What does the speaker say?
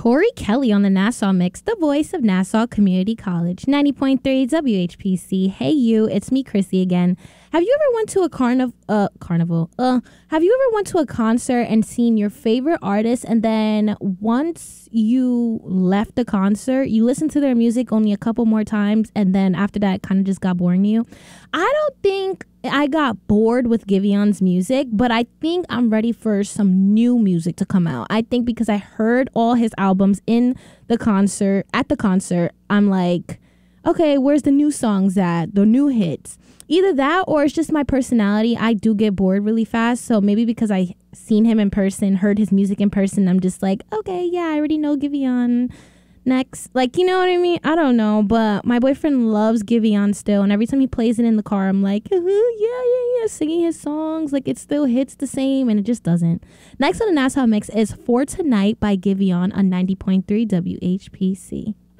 Tori Kelly on the Nassau Mix, the voice of Nassau Community College, 90.3 WHPC. Hey you, it's me, Chrissy again. Have you ever went to a carnival? Have you ever went to a concert and seen your favorite artist, and then once you left the concert, you listened to their music only a couple more times, and then after that, it kind of just got boring to you? I don't think I got bored with Givion's music, but I think I'm ready for some new music to come out. I think because I heard all his albums at the concert, I'm like, okay, where's the new songs at? The new hits. Either that or it's just my personality. I do get bored really fast. So maybe because I seen him in person, heard his music in person, I'm just like, okay, yeah, I already know Giveon. Next, like, you know what I mean? I don't know, but my boyfriend loves Giveon still, and every time he plays it in the car, I'm like, yeah, singing his songs, like it still hits the same, and it just doesn't. Next on the Nassau Mix is For Tonight by Giveon on 90.3 WHPC.